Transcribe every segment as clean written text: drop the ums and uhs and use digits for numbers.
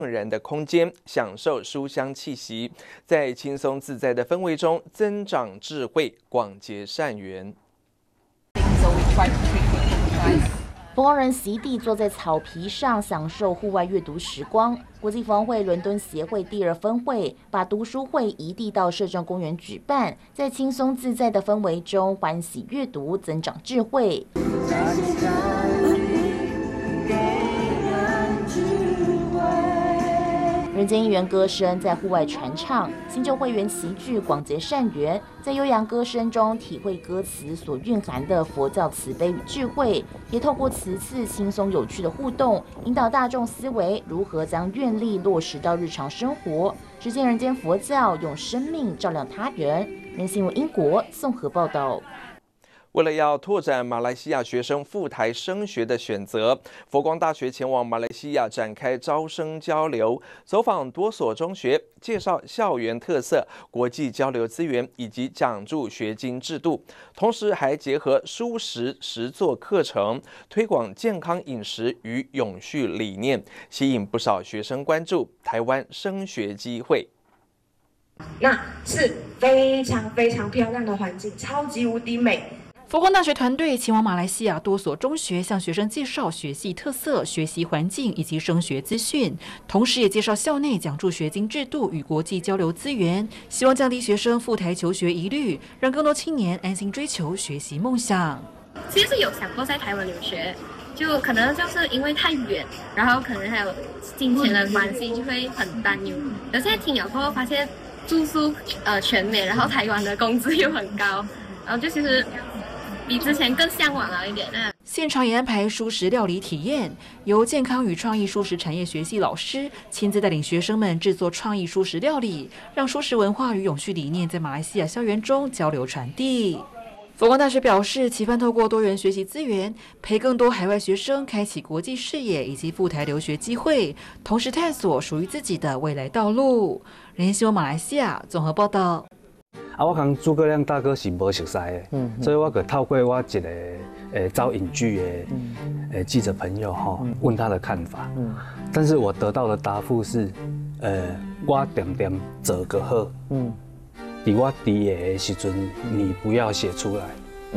人的空间，享受书香气息，在轻松自在的氛围中增长智慧，广结善缘。 凤凰人席地坐在草皮上，享受户外阅读时光。国际峰会伦敦协会第2分会把读书会移地到摄政公园举办，在轻松自在的氛围中欢喜阅读，增长智慧。人间一员歌声在户外传唱，新旧会员齐聚，广结善缘，在悠扬歌声中体会歌词所蕴含的佛教慈悲与智慧，也透过词次轻松有趣的互动，引导大众思维如何将愿力落实到日常生活，实践人间佛教，用生命照亮他人。人新闻英国综合报道。 为了要拓展马来西亚学生赴台升学的选择，佛光大学前往马来西亚展开招生交流，走访多所中学，介绍校园特色、国际交流资源以及奖助学金制度，同时还结合蔬食实作课程，推广健康饮食与永续理念，吸引不少学生关注台湾升学机会。 那是非常非常漂亮的环境，超级无敌美。 佛光大学团队前往马来西亚多所中学，向学生介绍学系特色、学习环境以及升学资讯，同时也介绍校内奖助学金制度与国际交流资源，希望降低学生赴台求学疑虑，让更多青年安心追求学习梦想。 其实有想过在台湾留学，就可能就是因为太远，然后可能还有金钱的关系，就会很担忧。而现在听了过后，发现住宿全免，然后台湾的工资又很高，然后就其实比之前更向往了一点。 现场也安排蔬食料理体验，由健康与创意蔬食产业学系老师亲自带领学生们制作创意蔬食料理，让蔬食文化与永续理念在马来西亚校园中交流传递。佛光大学表示，期盼透过多元学习资源，陪更多海外学生开启国际视野以及赴台留学机会，同时探索属于自己的未来道路。人间新闻马来西亚综合报道。 我跟诸葛亮大哥是无熟悉的，所以我就透过我一个招影剧的记者朋友问他的看法，但是我得到的答复是，我点点做个好，在我低的时阵你不要写出来，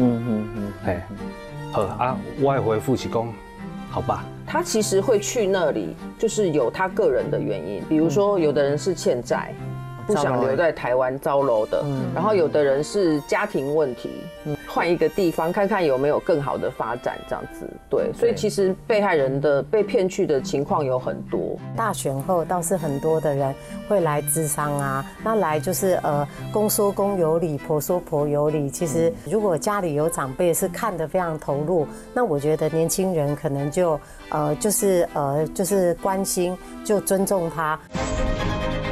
好啊，我的回复是讲，好吧。 他其实会去那里，就是有他个人的原因，比如说有的人是欠债。不想留在台湾招楼的，然后有的人是家庭问题，换一个地方看看有没有更好的发展，这样子。对，所以其实被害人的被骗去的情况有很多。 大选后倒是很多的人会来咨商啊，那来就是公说公有理，婆说婆有理。其实如果家里有长辈是看得非常投入，那我觉得年轻人可能就是关心，就尊重他。